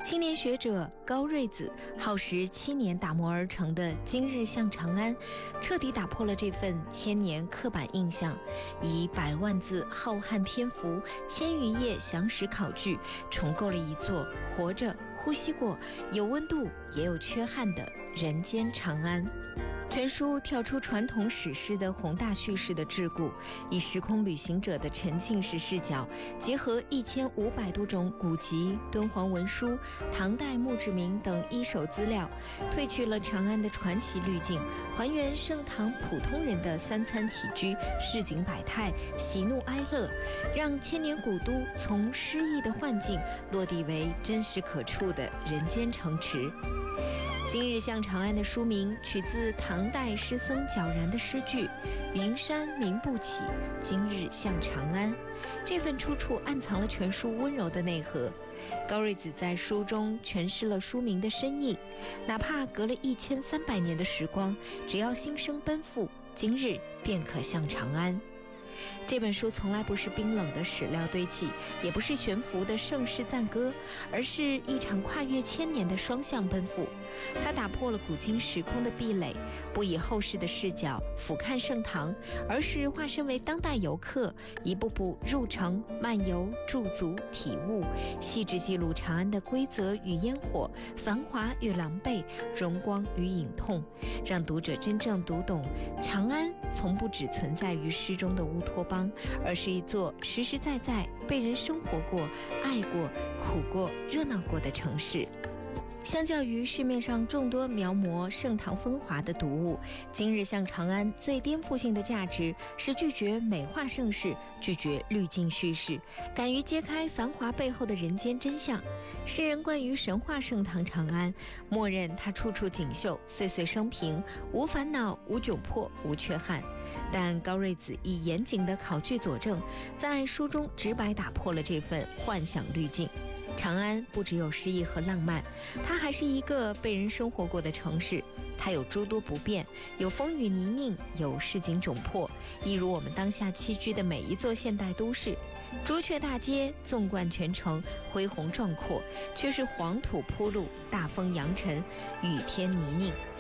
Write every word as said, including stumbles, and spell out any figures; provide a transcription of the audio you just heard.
青年学者高瑞子耗时七年打磨而成的《今日向长安》，彻底打破了这份千年刻板印象，以百万字浩瀚篇幅、千余页详实考据，重构了一座活着、呼吸过、有温度也有缺憾的人间长安。全书跳出传统史诗的宏大叙事的桎梏，以时空旅行者的沉浸式视角，结合一千五百多种古籍、敦煌文书、唐代墓志铭等一手资料，褪去了长安的传奇滤镜，还原盛唐普通人的三餐起居、市井百态、喜怒哀乐，让千年古都从诗意的幻境落地为真实可触的人间城池。今日向长安的书名取自唐代诗僧皎然的诗句：云山明不起，今日向长安。这份出处暗藏了全书温柔的内核。高瑞子在书中诠释了书名的深意，哪怕隔了一千三百年的时光，只要心生奔赴，今日便可向长安。这本书从来不是冰冷的史料堆砌，也不是悬浮的盛世赞歌，而是一场跨越千年的双向奔赴。它打破了古今时空的壁垒，不以后世的视角俯瞰盛唐，而是化身为当代游客，一步步入城漫游驻足体悟，细致记录长安的规则与烟火，繁华与狼狈，荣光与隐痛，让读者真正读懂长安从不只存在于诗中的乌托邦，而是一座实实在在被人生活过、爱过、苦过、热闹过的城市。相较于市面上众多描摹盛唐风华的读物，今日向长安最颠覆性的价值是拒绝美化盛世，拒绝滤镜叙事，敢于揭开繁华背后的人间真相。诗人关于神话盛唐长安，默认它处处锦绣，岁岁生平，无烦恼，无窘迫，无缺憾。但高瑞子以严谨的考据佐证，在书中直白打破了这份幻想滤镜。长安不只有诗意和浪漫，它还是一个被人生活过的城市。它有诸多不便，有风雨泥泞，有市井窘迫，一如我们当下栖居的每一座现代都市。朱雀大街纵贯全城，恢宏壮阔，却是黄土铺路，大风扬尘，雨天泥泞。